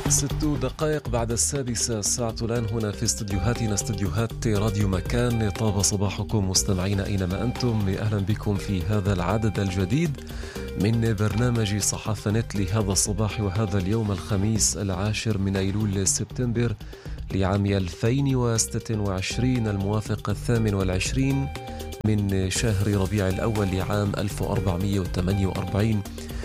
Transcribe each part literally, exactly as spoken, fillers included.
ست دقائق بعد السادسة الساعة الآن هنا في استديوهاتنا استديوهات راديو مكان. طاب صباحكم مستمعين أينما أنتم، أهلا بكم في هذا العدد الجديد من برنامج صحافة نت لهذا الصباح وهذا اليوم الخميس العاشر من أيلول سبتمبر لعام ألفين وستة وعشرين الموافق الثامن والعشرين من شهر ربيع الأول لعام ألف وأربعمائة وثمانية وأربعين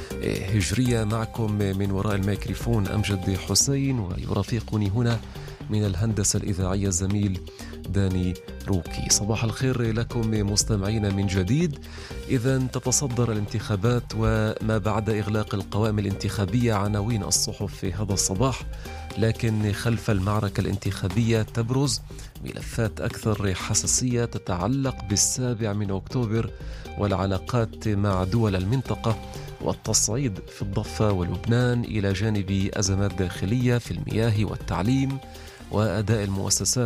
هجرية. معكم من وراء الميكروفون أمجد حسين، ويرافقني هنا من الهندسة الإذاعية الزميل داني روكي. صباح الخير لكم مستمعين من جديد. إذا تتصدر الانتخابات وما بعد إغلاق القوائم الانتخابية عناوين الصحف في هذا الصباح، لكن خلف المعركة الانتخابية تبرز ملفات أكثر حساسية تتعلق بالسابع من أكتوبر والعلاقات مع دول المنطقة والتصعيد في الضفة ولبنان، إلى جانب أزمات داخلية في المياه والتعليم وأداء المؤسسات.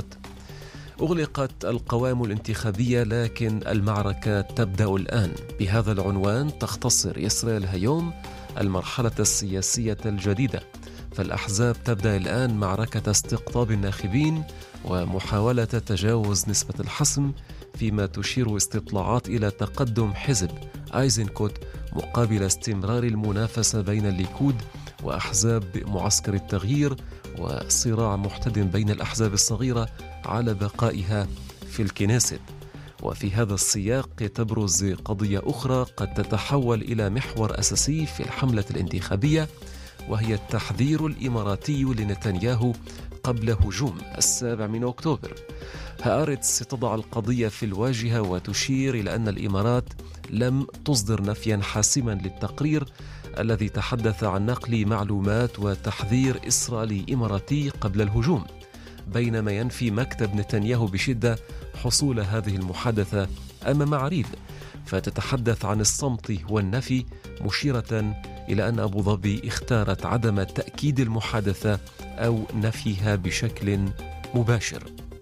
أغلقت القوائم الانتخابية لكن المعركة تبدأ الآن. بهذا العنوان تختصر يسرى الهيوم المرحلة السياسية الجديدة، فالأحزاب تبدأ الآن معركة استقطاب الناخبين ومحاولة تجاوز نسبة الحسم، فيما تشير استطلاعات إلى تقدم حزب آيزنكوت مقابل استمرار المنافسة بين الليكود وأحزاب معسكر التغيير، وصراع محتدم بين الأحزاب الصغيرة على بقائها في الكنيست. وفي هذا السياق تبرز قضية أخرى قد تتحول إلى محور أساسي في الحملة الانتخابية، وهي التحذير الإماراتي لنتنياهو قبل هجوم السابع من أكتوبر. هآرتس تضع القضية في الواجهة وتشير إلى أن الإمارات لم تصدر نفيا حاسما للتقرير الذي تحدث عن نقل معلومات وتحذير إسرائيلي إماراتي قبل الهجوم، بينما ينفي مكتب نتنياهو بشدة حصول هذه المحادثة أمام معاريف، فتتحدث عن الصمت والنفي، مشيرة إلى أن أبو ظبي اختارت عدم تأكيد المحادثة أو نفيها بشكل مباشر.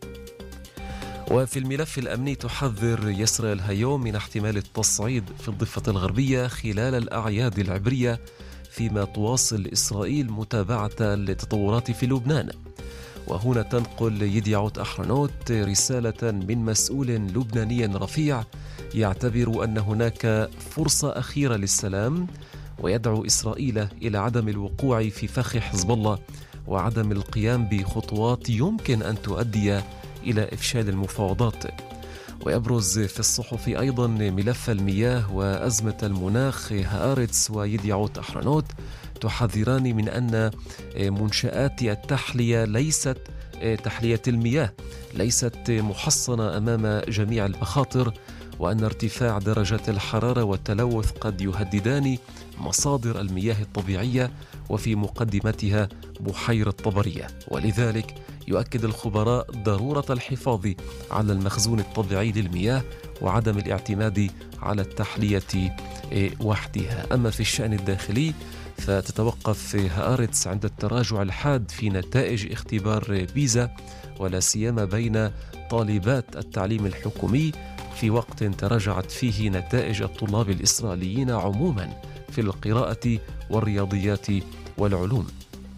وفي الملف الأمني تحذر يسرى الهيوم من احتمال التصعيد في الضفة الغربية خلال الأعياد العبرية، فيما تواصل إسرائيل متابعة التطورات في لبنان. وهنا تنقل يديعوت أحرنوت رسالة من مسؤول لبناني رفيع يعتبر أن هناك فرصة أخيرة للسلام، ويدعو إسرائيل إلى عدم الوقوع في فخ حزب الله وعدم القيام بخطوات يمكن أن تؤدي إلى إفشال المفاوضات. ويبرز في الصحف أيضا ملف المياه وأزمة المناخ. هآرتس ويديعوت أحرنوت تحذران من أن منشآت التحلية ليست تحلية المياه ليست محصنة أمام جميع المخاطر، وأن ارتفاع درجات الحرارة والتلوث قد يهددان مصادر المياه الطبيعية وفي مقدمتها بحيرة طبرية. ولذلك يؤكد الخبراء ضرورة الحفاظ على المخزون الطبيعي للمياه وعدم الاعتماد على التحلية وحدها. أما في الشأن الداخلي فتتوقف هآرتس عند التراجع الحاد في نتائج اختبار بيزا، ولا سيما بين طالبات التعليم الحكومي، في وقت تراجعت فيه نتائج الطلاب الإسرائيليين عموما في القراءة والرياضيات والعلوم.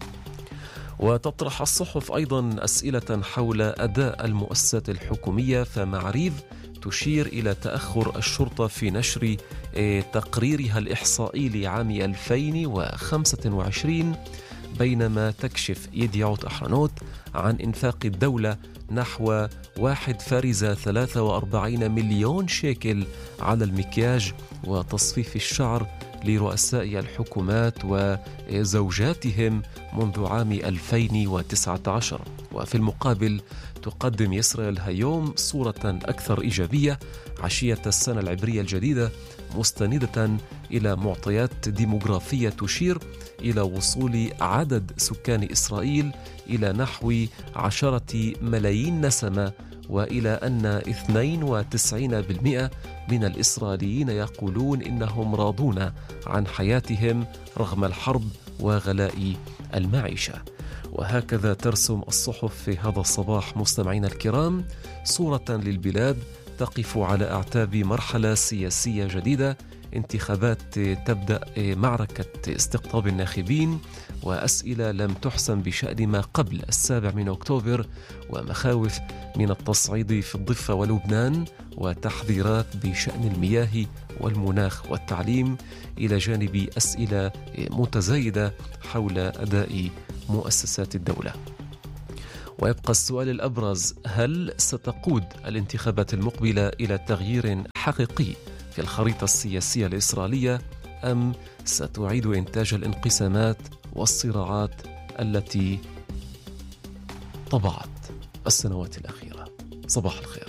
وتطرح الصحف أيضا أسئلة حول أداء المؤسسات الحكومية، فمعاريف تشير إلى تأخر الشرطة في نشر تقريرها الإحصائي لعام ألفين وخمسة وعشرين، بينما تكشف يديعوت أحرنوت عن إنفاق الدولة نحو واحد فارزة ثلاثة وأربعين مليون شيكل على المكياج وتصفيف الشعر لرؤساء الحكومات وزوجاتهم منذ عام ألفين وتسعة عشر. وفي المقابل تقدم يسرى الهيوم صورة أكثر إيجابية عشية السنة العبرية الجديدة، مستندة إلى معطيات ديموغرافية تشير إلى وصول عدد سكان إسرائيل إلى نحو عشرة ملايين نسمة، وإلى أن اثنين وتسعين بالمئة من الإسرائيليين يقولون إنهم راضون عن حياتهم رغم الحرب وغلاء المعيشة. وهكذا ترسم الصحف في هذا الصباح مستمعينا الكرام صورة للبلاد تقف على أعتاب مرحلة سياسية جديدة انتخابات تبدأ معركة استقطاب الناخبين، وأسئلة لم تحسم بشأن ما قبل السابع من أكتوبر، ومخاوف من التصعيد في الضفة ولبنان، وتحذيرات بشأن المياه والمناخ والتعليم، إلى جانب أسئلة متزايدة حول أداء مؤسسات الدولة. ويبقى السؤال الأبرز: هل ستقود الانتخابات المقبلة إلى تغيير حقيقي في الخريطة السياسية الإسرائيلية، أم ستعيد إنتاج الانقسامات والصراعات التي طبعت السنوات الأخيرة؟ صباح الخير.